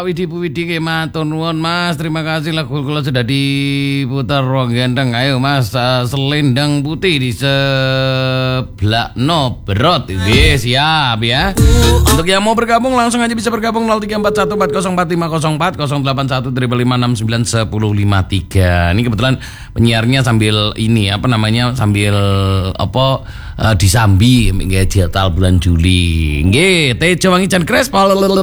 Widi matur nuwun Mas, terima kasih lagu kula sudah diputar ruang gandeng. Ayo Mas, selendang putih di sebelah no berot. Siap ya. Untuk yang mau bergabung langsung aja bisa bergabung 0341404504 081 Ini kebetulan penyiarnya sambil ini sambil disambi nggih jadwal bulan Juli. Nggih, Tejo Wangi Jan Kres.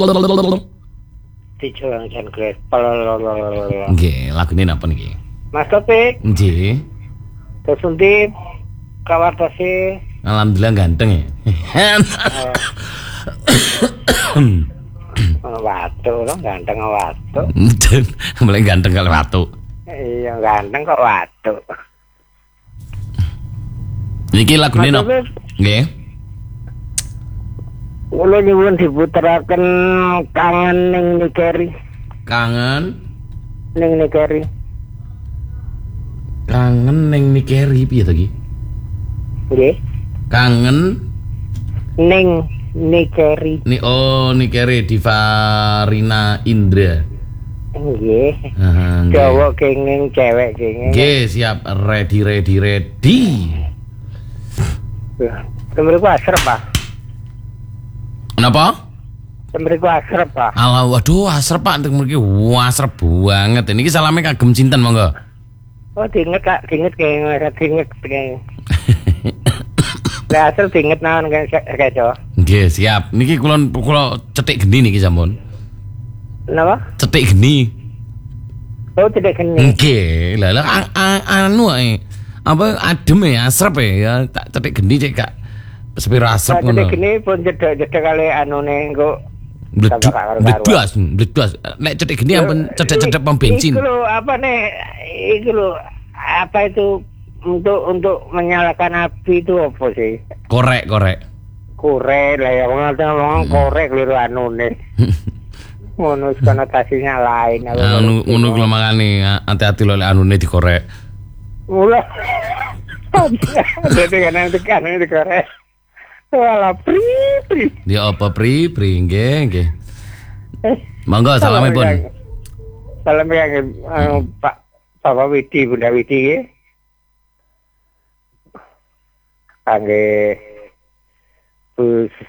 Tejo Wangi Jan Kres. Nggih, lagune napa niki? Mas Topik. Nggih. Kesuntip kawartose. Alhamdulillah ganteng ya. Watu, ganteng watu. Mulai ganteng kalau watu. Iya, ganteng kok watu. Niki lagune napa? Nggih. Kula nyuwun diputeraken Kangen ning Nikeri. Kangen Ning Nikeri. Kangen ning Nikeri piye to iki? Nggih. Kangen Ning Nikeri. Nikeri Divarina Indra. Nggih. Nggih. Cowok kenging, cewek kenging. Nggih, siap ready. Temriku asrep, Pak. Kenapa? Temriku asrep, Pak. Alah, waduh, asrep Pak, mriki asrep banget. Niki salame kagem sinten monggo? Oh, diinget Kak, diinget kenging. Lah asrep diinget naon keco. Nggih, siap. Niki kula cetik geni niki sampun. Napa? Cetik geni. Oh, tidak geni. Nggih, lah anu ae. Apa adem ya, asrep ya, tak cetik geni cek Kak. Sepiro asrep ngono. Cetik geni pun jedek kali anune engko Bledus. Nek cetik geni ampun cedek-cedek pom bensin. Iku lho apa itu untuk menyalakan api itu apa sih? Korek. Korek lah ya ngomong korek liru anune. Ngono konotasinya lain. Ngono kula makane hati-hati lho lek anune dikorek. Mula. Dadi kan dikorek. Wala pri. Dia apa pri nggih. Monggo salamipun. Salam yang Pak Bapak Widi, Bunda Widi nggih. Kangge